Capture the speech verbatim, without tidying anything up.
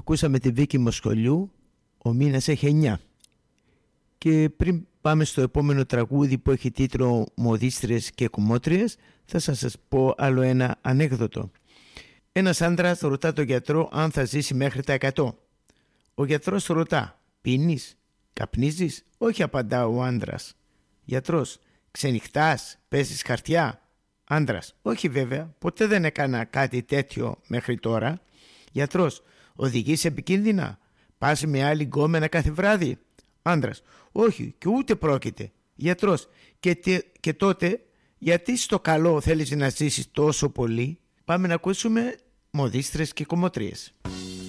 Ακούσαμε τη Βίκη Μοσχολιού, ο μήνας έχει εννιά. Και πριν πάμε στο επόμενο τραγούδι που έχει τίτλο «Μοδίστρες και κομμότριες», θα σας πω άλλο ένα ανέκδοτο. Ένας άντρας ρωτά τον γιατρό αν θα ζήσει μέχρι τα εκατό. Ο γιατρός ρωτά «Πίνεις, καπνίζεις?» «Όχι», απαντά ο άντρας. Γιατρός: «Ξενυχτάς, παίζεις χαρτιά?» Άντρας: «Όχι βέβαια, ποτέ δεν έκανα κάτι τέτοιο μέχρι τώρα». Γιατρός: «Οδηγείς επικίνδυνα? Πας με άλλη γκόμενα κάθε βράδυ?» Άντρας: «Όχι, και ούτε πρόκειται». Γιατρός: και, τε, και τότε γιατί στο καλό θέλεις να ζήσεις τόσο πολύ?» Πάμε να ακούσουμε «Μοδίστρες και κομμωτρίες».